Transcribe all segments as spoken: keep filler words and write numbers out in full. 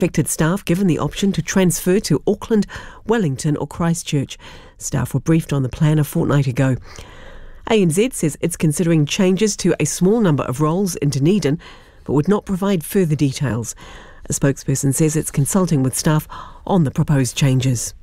Affected staff given the option to transfer to Auckland, Wellington or Christchurch. Staff were briefed on the plan a fortnight ago. A N Z says it's considering changes to a small number of roles in Dunedin, but would not provide further details. A spokesperson says it's consulting with staff on the proposed changes.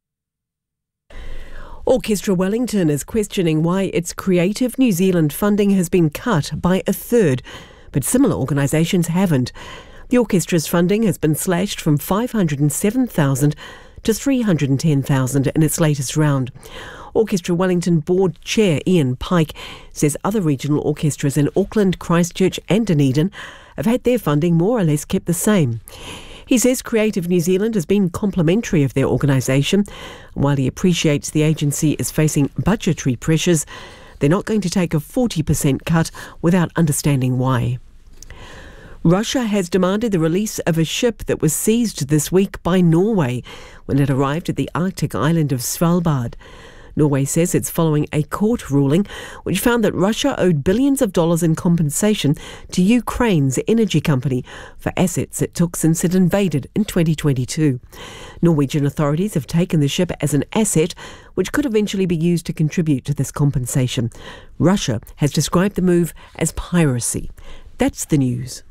Orchestra Wellington is questioning why its Creative New Zealand funding has been cut by a third, but similar organisations haven't. The orchestra's funding has been slashed from five hundred seven thousand dollars to three hundred ten thousand dollars in its latest round. Orchestra Wellington Board Chair Ian Pike says other regional orchestras in Auckland, Christchurch and Dunedin have had their funding more or less kept the same. He says Creative New Zealand has been complimentary of their organisation. While he appreciates the agency is facing budgetary pressures, they're not going to take a forty percent cut without understanding why. Russia has demanded the release of a ship that was seized this week by Norway when it arrived at the Arctic island of Svalbard. Norway says it's following a court ruling which found that Russia owed billions of dollars in compensation to Ukraine's energy company for assets it took since it invaded in twenty twenty-two. Norwegian authorities have taken the ship as an asset which could eventually be used to contribute to this compensation. Russia has described the move as piracy. That's the news.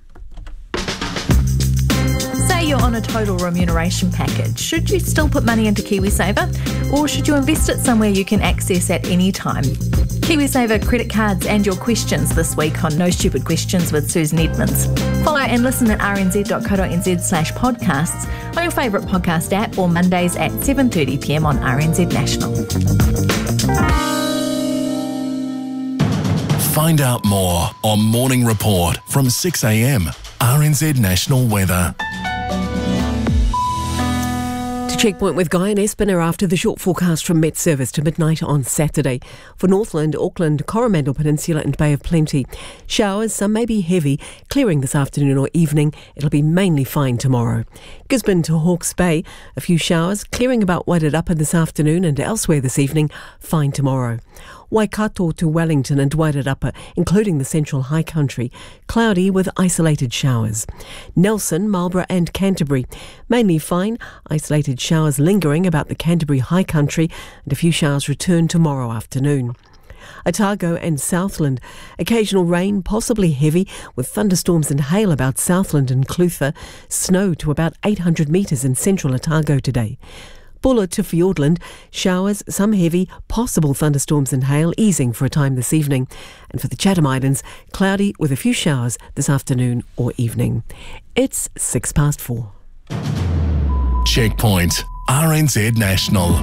Say you're on a total remuneration package. Should you still put money into KiwiSaver, or should you invest it somewhere you can access at any time? KiwiSaver credit cards and your questions this week on No Stupid Questions with Susan Edmonds. Follow and listen at rnz.co.nz slash podcasts on your favourite podcast app, or Mondays at seven thirty p m on R N Z National. Find out more on Morning Report from six a m. R N Z National Weather. Checkpoint with Guy and Espiner after the short forecast from Met Service to midnight on Saturday. For Northland, Auckland, Coromandel Peninsula and Bay of Plenty. Showers, some may be heavy, clearing this afternoon or evening. It'll be mainly fine tomorrow. Gisborne to Hawke's Bay, a few showers, clearing about Wairarapa this afternoon and elsewhere this evening, fine tomorrow. Waikato to Wellington and Wairarapa, including the central high country, cloudy with isolated showers. Nelson, Marlborough and Canterbury, mainly fine, isolated showers lingering about the Canterbury high country and a few showers return tomorrow afternoon. Otago and Southland, occasional rain, possibly heavy, with thunderstorms and hail about Southland and Clutha, snow to about eight hundred metres in central Otago today. Bulla to Fiordland, showers, some heavy, possible thunderstorms and hail easing for a time this evening. And for the Chatham Islands, cloudy with a few showers this afternoon or evening. It's six past four. Checkpoint, R N Z National.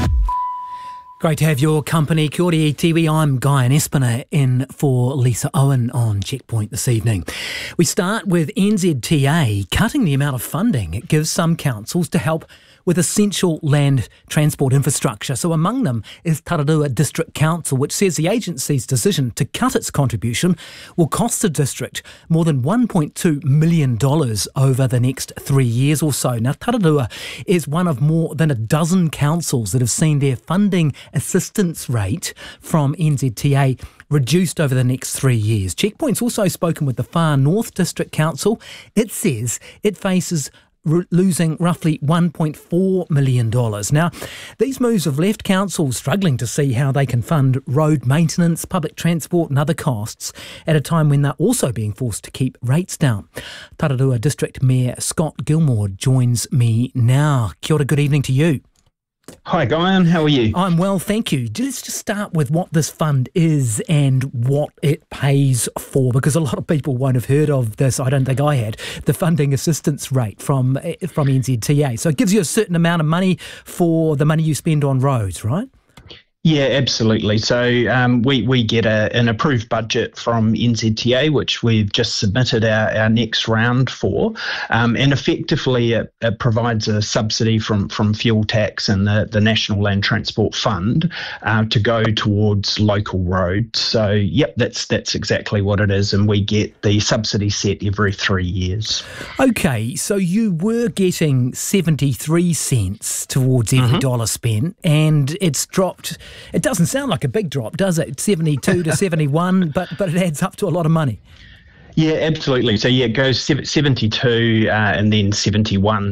Great to have your company. Kia ora i tiwi. I'm Guy and Espiner in for Lisa Owen on Checkpoint this evening. We start with N Z T A cutting the amount of funding it gives some councils to help with essential land transport infrastructure. So among them is Tararua District Council, which says the agency's decision to cut its contribution will cost the district more than one point two million dollars over the next three years or so. Now, Tararua is one of more than a dozen councils that have seen their funding assistance rate from N Z T A reduced over the next three years. Checkpoint's also spoken with the Far North District Council. It says it faces r- losing roughly one point four million dollars. Now, these moves have left councils struggling to see how they can fund road maintenance, public transport and other costs at a time when they're also being forced to keep rates down. Tararua District Mayor Scott Gilmore joins me now. Kia ora, good evening to you. Hi, Guyan. How are you? I'm well, thank you. Let's just start with what this fund is and what it pays for, because a lot of people won't have heard of this. I don't think I had. The funding assistance rate from from N Z T A. So it gives you a certain amount of money for the money you spend on roads, right? Yeah, absolutely. So um, we, we get a, an approved budget from N Z T A, which we've just submitted our, our next round for. Um, and effectively, it, it provides a subsidy from, from fuel tax and the, the National Land Transport Fund uh, to go towards local roads. So, yep, that's that's exactly what it is. And we get the subsidy set every three years. Okay, so you were getting seventy-three cents towards every mm-hmm. dollar spent, and it's dropped. It doesn't sound like a big drop, does it? seventy-two to seventy-one, but but it adds up to a lot of money. Yeah, absolutely. So yeah, it goes seventy-two uh, and then seventy-one